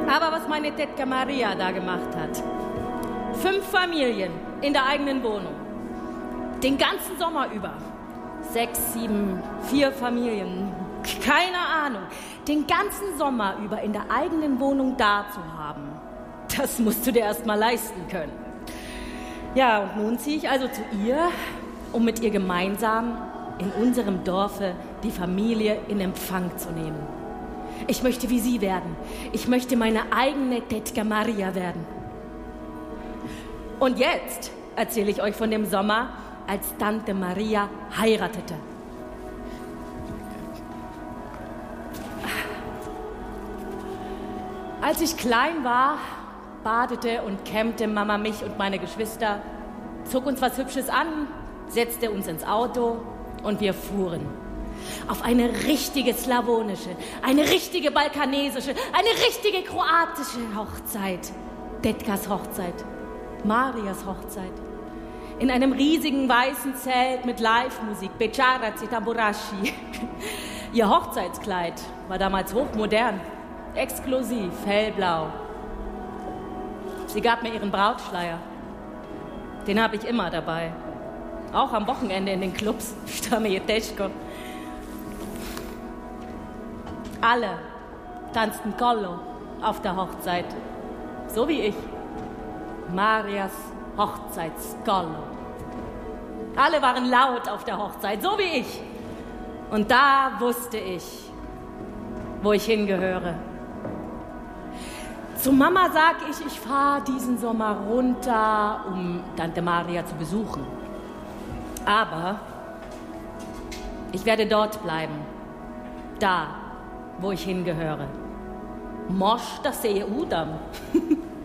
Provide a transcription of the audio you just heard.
Aber was meine Tetka Maria da gemacht hat, 5 Familien in der eigenen Wohnung, den ganzen Sommer über, 6, 7, 4 Familien, keine Ahnung, den ganzen Sommer über in der eigenen Wohnung da zu haben, das musst du dir erst mal leisten können. Ja, und nun ziehe ich also zu ihr, um mit ihr gemeinsam in unserem Dorfe die Familie in Empfang zu nehmen. Ich möchte wie sie werden. Ich möchte meine eigene Tetka Maria werden. Und jetzt erzähle ich euch von dem Sommer, als Tante Maria heiratete. Als ich klein war, badete und kämmte Mama mich und meine Geschwister, zog uns was Hübsches an, setzte uns ins Auto und wir fuhren. Auf eine richtige slawonische, eine richtige balkanesische, eine richtige kroatische Hochzeit. Tetkas Hochzeit, Marias Hochzeit. In einem riesigen weißen Zelt mit Live-Musik, Bečaraci, Tamburashi. Ihr Hochzeitskleid war damals hochmodern, exklusiv, hellblau. Sie gab mir ihren Brautschleier. Den habe ich immer dabei. Auch am Wochenende in den Clubs, Stamejeteshko. Alle tanzten Kollo auf der Hochzeit. So wie ich. Marias Hochzeitskollo. Alle waren laut auf der Hochzeit, so wie ich. Und da wusste ich, wo ich hingehöre. Zu Mama sag ich fahre diesen Sommer runter, um Tante Maria zu besuchen. Aber ich werde dort bleiben. Da, wo ich hingehöre. Mosch, das sehe Udam.